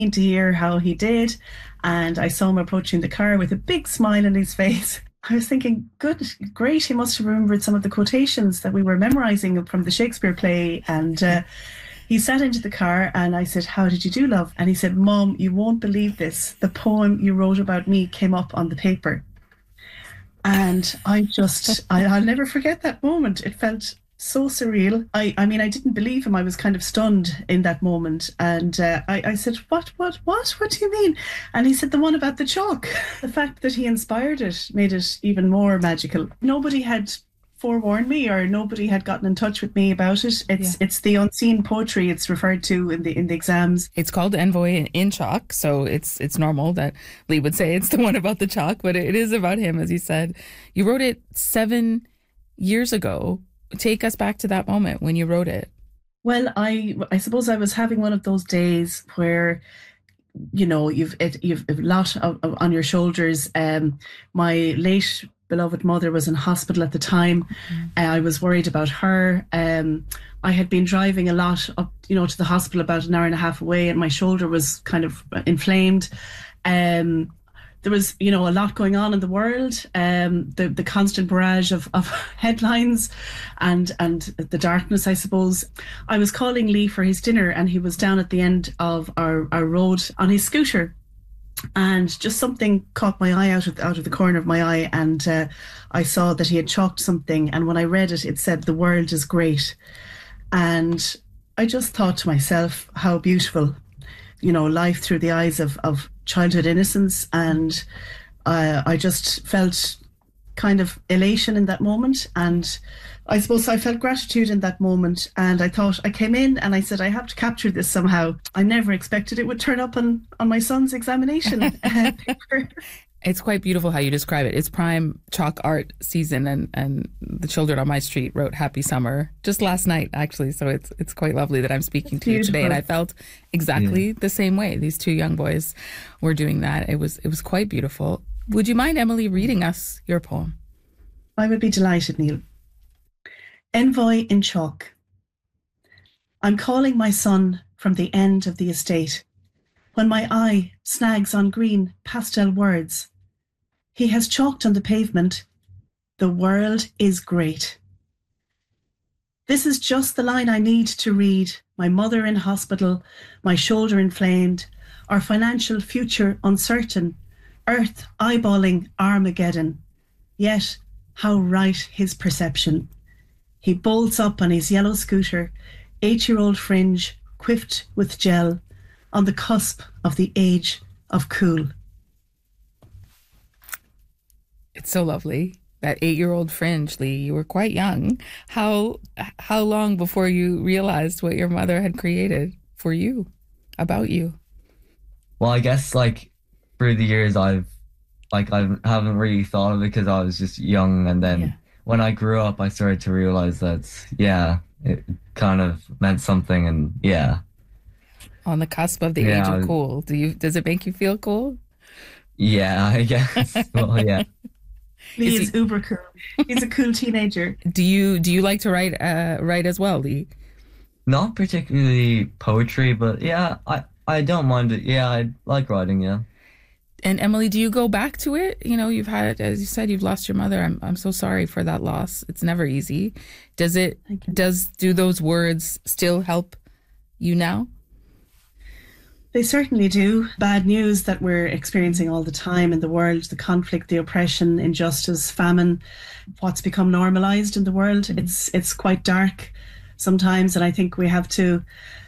to hear how he did. And I saw him approaching the car with a big smile on his face. I was thinking, good, great. He must have remembered some of the quotations that we were memorizing from the Shakespeare play. And he sat into the car and I said, how did you do, love? And he said, Mom, you won't believe this. The poem you wrote about me came up on the paper. And I'll never forget that moment. It felt so surreal. I mean, I didn't believe him. I was kind of stunned in that moment. And I said, what do you mean? And he said, the one about the chalk. The fact that he inspired it made it even more magical. Nobody had forewarned me or nobody had gotten in touch with me about it. It's the unseen poetry it's referred to in the exams. It's called Envoy in Chalk, so it's normal that Lee would say it's the one about the chalk, but it is about him, as you said. You wrote it 7 years ago. Take us back to that moment when you wrote it. Well, I suppose I was having one of those days where you've a lot on your shoulders. My late beloved mother was in hospital at the time. I was worried about her. I had been driving a lot up, to the hospital about an hour and a half away, and my shoulder was kind of inflamed. There was, a lot going on in the world. The constant barrage of headlines and the darkness, I suppose. I was calling Lee for his dinner, and he was down at the end of our road on his scooter. And just something caught my eye out of the corner of my eye, and I saw that he had chalked something. And when I read it, it said, "The world is great." And I just thought to myself, how beautiful, life through the eyes of childhood innocence. And I just felt kind of elation in that moment. And I suppose I felt gratitude in that moment. And I thought, I came in and I said, I have to capture this somehow. I never expected it would turn up on my son's examination paper. It's quite beautiful how you describe it. It's prime chalk art season, and the children on my street wrote "Happy Summer" just last night, actually. So it's quite lovely that I'm speaking to you today, and I felt exactly the same way. These two young boys were doing that. It was quite beautiful. Would you mind, Emily, reading us your poem? I would be delighted, Neil. Envoy in Chalk. I'm calling my son from the end of the estate. When my eye snags on green pastel words, he has chalked on the pavement, "The world is great." This is just the line I need to read. My mother in hospital, my shoulder inflamed, our financial future uncertain, Earth eyeballing Armageddon. Yet, how right his perception. He bolts up on his yellow scooter, 8-year-old fringe, quiffed with gel, on the cusp of the age of cool. It's so lovely. That 8-year-old fringe, Lee, you were quite young. How long before you realized what your mother had created for you, about you? Well, I guess through the years I haven't really thought of it because I was just young, and then when I grew up I started to realize that it kind of meant something, and on the cusp of the age of cool. Does it make you feel cool? Yeah, I guess. Well, yeah. Lee is uber cool. He's a cool teenager. Do you like to write as well, Lee? Not particularly poetry, but I don't mind it. Yeah, I like writing, yeah. And Emily, do you go back to it? You've had, as you said, you've lost your mother. I'm so sorry for that loss. It's never easy. Do those words still help you now? They certainly do. Bad news that we're experiencing all the time in the world, the conflict, the oppression, injustice, famine, what's become normalized in the world. It's quite dark sometimes, and I think we have to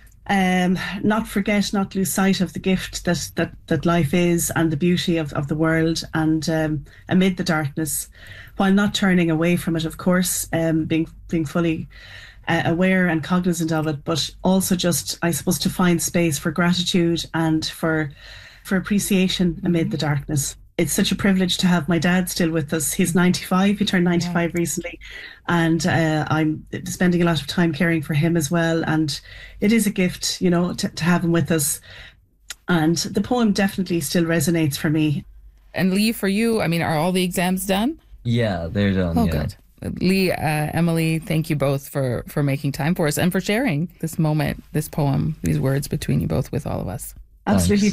not lose sight of the gift that life is, and the beauty of the world, and amid the darkness, while not turning away from it, of course, being fully aware and cognizant of it, but also just, I suppose, to find space for gratitude and for appreciation amid the darkness. It's such a privilege to have my dad still with us. He's 95. He turned 95 recently, and I'm spending a lot of time caring for him as well. And it is a gift, to have him with us. And the poem definitely still resonates for me. And Lee, for you, are all the exams done? Yeah, they're done. Oh, good. Lee, Emily, thank you both for making time for us and for sharing this moment, this poem, these words between you both with all of us. Absolutely. Thanks.